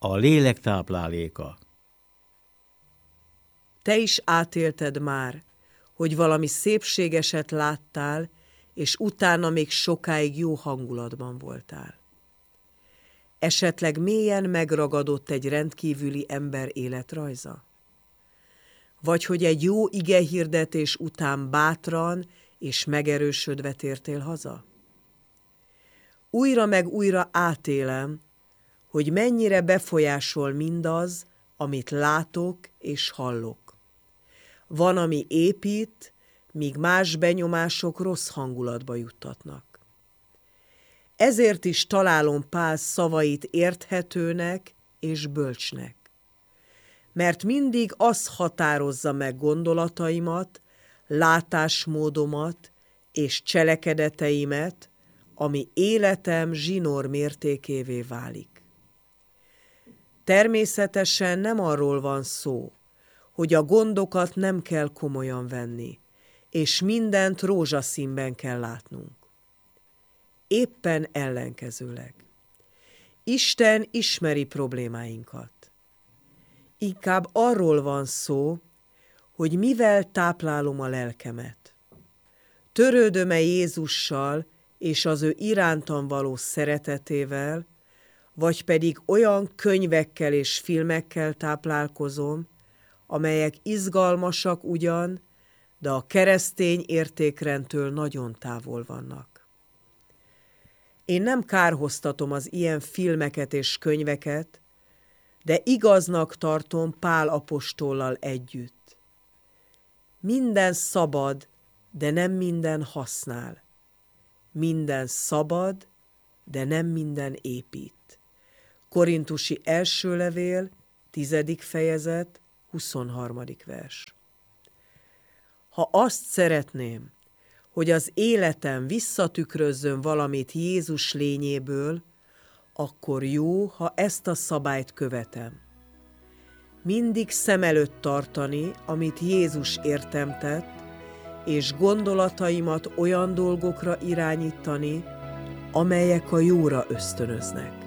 A lélek tápláléka. Te is átélted már, hogy valami szépségeset láttál, és utána még sokáig jó hangulatban voltál. Esetleg mélyen megragadott egy rendkívüli ember életrajza? Vagy hogy egy jó igehirdetés után bátran és megerősödve tértél haza? Újra meg újra átélem, hogy mennyire befolyásol mindaz, amit látok és hallok. Van, ami épít, míg más benyomások rossz hangulatba juttatnak. Ezért is találom Pál szavait érthetőnek és bölcsnek. Mert mindig az határozza meg gondolataimat, látásmódomat és cselekedeteimet, ami életem zsinór mértékévé válik. Természetesen nem arról van szó, hogy a gondokat nem kell komolyan venni, és mindent rózsaszínben kell látnunk. Éppen ellenkezőleg. Isten ismeri problémáinkat. Inkább arról van szó, hogy mivel táplálom a lelkemet. Törődöm-e Jézussal és az ő irántam való szeretetével, vagy pedig olyan könyvekkel és filmekkel táplálkozom, amelyek izgalmasak ugyan, de a keresztény értékrendtől nagyon távol vannak. Én nem kárhoztatom az ilyen filmeket és könyveket, de igaznak tartom Pál apostollal együtt. Minden szabad, de nem minden használ. Minden szabad, de nem minden épít. Korintusi első levél, 10. fejezet, 23. vers. Ha azt szeretném, hogy az életem visszatükrözzön valamit Jézus lényéből, akkor jó, ha ezt a szabályt követem. Mindig szem előtt tartani, amit Jézus értem tett, és gondolataimat olyan dolgokra irányítani, amelyek a jóra ösztönöznek.